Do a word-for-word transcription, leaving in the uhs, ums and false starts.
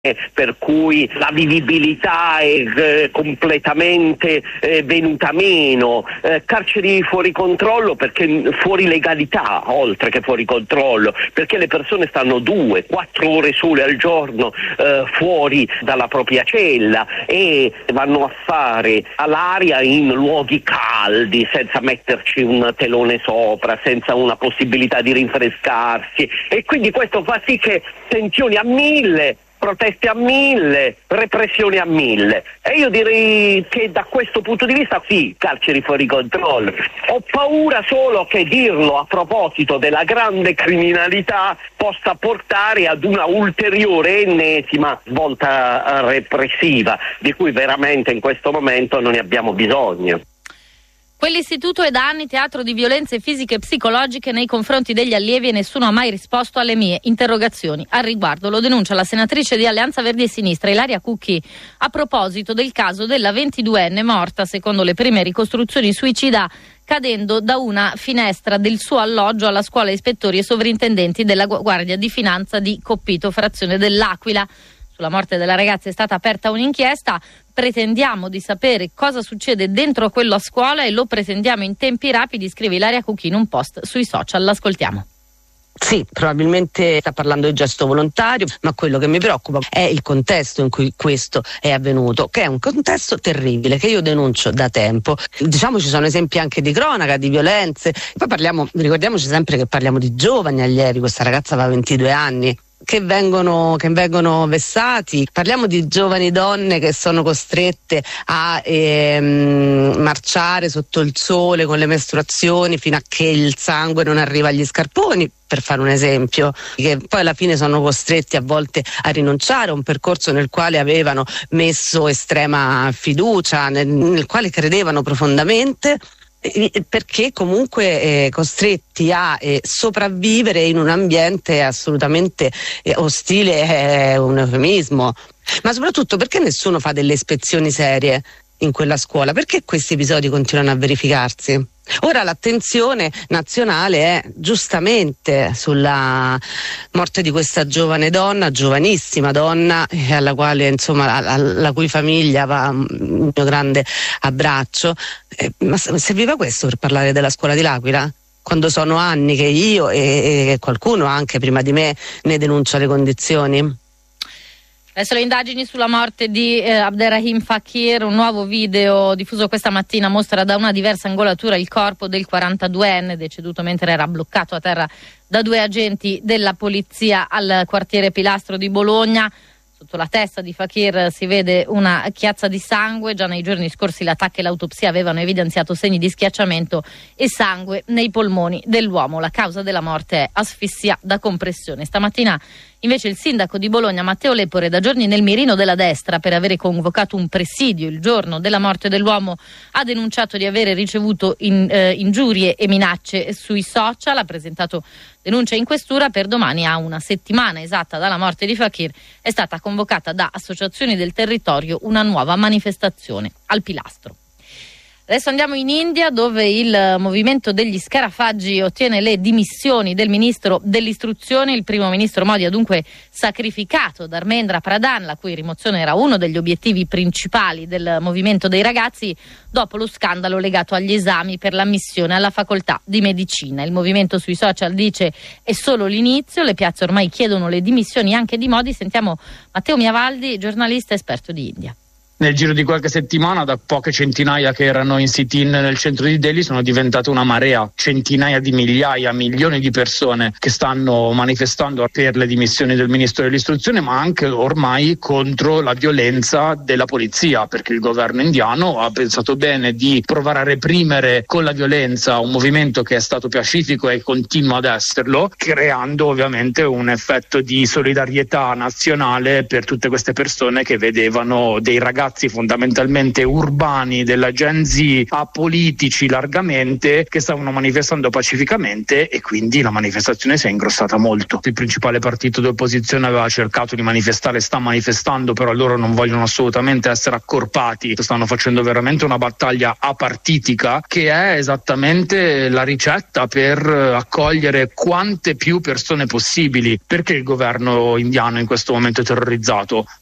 per cui la vivibilità è eh, completamente eh, venuta meno, eh, carceri fuori controllo perché fuori legalità oltre che fuori controllo, perché le persone stanno due, quattro ore sole al giorno eh, fuori dalla propria cella e vanno a fare all'aria in luoghi caldi senza metterci un telone sopra, senza una possibilità di rinfrescarsi, e quindi questo fa sì che tensioni a mille, proteste a mille, repressioni a mille. E io direi che da questo punto di vista sì, carceri fuori controllo. Ho paura solo che dirlo a proposito della grande criminalità possa portare ad una ulteriore ennesima svolta repressiva, di cui veramente in questo momento non ne abbiamo bisogno. Quell'istituto è da anni teatro di violenze fisiche e psicologiche nei confronti degli allievi e nessuno ha mai risposto alle mie interrogazioni al riguardo. Lo denuncia la senatrice di Alleanza Verdi e Sinistra Ilaria Cucchi a proposito del caso della ventiduenne morta, secondo le prime ricostruzioni, suicida cadendo da una finestra del suo alloggio alla scuola ispettori e sovrintendenti della Guardia di Finanza di Coppito, frazione dell'Aquila. Sulla morte della ragazza è stata aperta un'inchiesta. Pretendiamo di sapere cosa succede dentro quella scuola e lo pretendiamo in tempi rapidi, scrive Ilaria Cucchi in un post sui social. L'ascoltiamo. Sì, probabilmente sta parlando di gesto volontario, ma quello che mi preoccupa è il contesto in cui questo è avvenuto, che è un contesto terribile, che io denuncio da tempo. Diciamo ci sono esempi anche di cronaca, di violenze. Poi parliamo, ricordiamoci sempre che parliamo di giovani allievi, questa ragazza aveva ventidue anni. Che vengono, che vengono vessati. Parliamo di giovani donne che sono costrette a ehm, marciare sotto il sole con le mestruazioni fino a che il sangue non arriva agli scarponi, per fare un esempio, che poi alla fine sono costretti a volte a rinunciare a un percorso nel quale avevano messo estrema fiducia, nel, nel quale credevano profondamente, perché comunque eh, costretti a eh, sopravvivere in un ambiente assolutamente eh, ostile è un eufemismo, ma soprattutto perché nessuno fa delle ispezioni serie in quella scuola, perché questi episodi continuano a verificarsi. Ora l'attenzione nazionale è giustamente sulla morte di questa giovane donna, giovanissima donna, alla quale insomma alla cui famiglia va un mio grande abbraccio. Eh, ma serviva questo per parlare della scuola di L'Aquila? Quando sono anni che io e, e qualcuno anche prima di me ne denuncia le condizioni? Adesso le indagini sulla morte di eh, Abderrahim Fakir. Un nuovo video diffuso questa mattina mostra da una diversa angolatura il corpo del quarantaduenne deceduto mentre era bloccato a terra da due agenti della polizia al quartiere Pilastro di Bologna. Sotto la testa di Fakir si vede una chiazza di sangue. Già nei giorni scorsi l'attacco e l'autopsia avevano evidenziato segni di schiacciamento e sangue nei polmoni dell'uomo. La causa della morte è asfissia da compressione. Stamattina invece il sindaco di Bologna, Matteo Lepore, da giorni nel mirino della destra per avere convocato un presidio il giorno della morte dell'uomo, ha denunciato di avere ricevuto in, eh, ingiurie e minacce sui social. Ha presentato denuncia in questura. Per domani, a una settimana esatta dalla morte di Fakir, è stata convocata da associazioni del territorio una nuova manifestazione al Pilastro. Adesso andiamo in India, dove il movimento degli scarafaggi ottiene le dimissioni del ministro dell'istruzione. Il primo ministro Modi ha dunque sacrificato Dharmendra Pradhan, la cui rimozione era uno degli obiettivi principali del movimento dei ragazzi, dopo lo scandalo legato agli esami per l'ammissione alla facoltà di medicina. Il movimento sui social dice è solo l'inizio, le piazze ormai chiedono le dimissioni anche di Modi. Sentiamo Matteo Miavaldi, giornalista esperto di India. Nel giro di qualche settimana, da poche centinaia che erano in sit-in nel centro di Delhi, sono diventate una marea, centinaia di migliaia, milioni di persone che stanno manifestando per le dimissioni del ministro dell'istruzione, ma anche ormai contro la violenza della polizia, perché il governo indiano ha pensato bene di provare a reprimere con la violenza un movimento che è stato pacifico e continua ad esserlo, creando ovviamente un effetto di solidarietà nazionale per tutte queste persone che vedevano dei ragazzi ragazzi fondamentalmente urbani della Gen Z, apolitici largamente, che stavano manifestando pacificamente, e quindi la manifestazione si è ingrossata molto. Il principale partito d'opposizione aveva cercato di manifestare, sta manifestando, però loro non vogliono assolutamente essere accorpati, stanno facendo veramente una battaglia apartitica, che è esattamente la ricetta per accogliere quante più persone possibili. Perché il governo indiano in questo momento è terrorizzato?